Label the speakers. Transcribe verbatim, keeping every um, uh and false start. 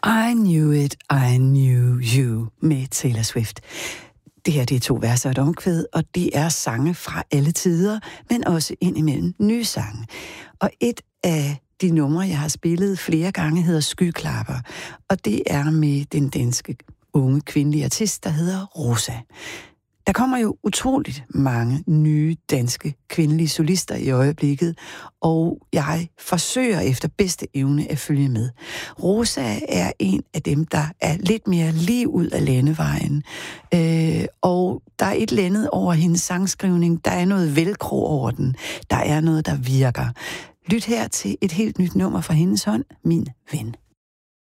Speaker 1: I Knew It, I Knew You med Taylor Swift. Det her det er to verser og et omkvæd, og det er sange fra alle tider, men også indimellem nye sange. Og et af de numre, jeg har spillet flere gange, hedder Skyklapper, og det er med den danske unge kvindelige artist, der hedder Rosa. Der kommer jo utroligt mange nye danske kvindelige solister i øjeblikket, og jeg forsøger efter bedste evne at følge med. Rosa er en af dem, der er lidt mere lige ud af landevejen, øh, og der er et eller andet over hendes sangskrivning, der er noget velcro over den, der er noget, der virker. Lyt her til et helt nyt nummer fra hendes hånd, Min Ven.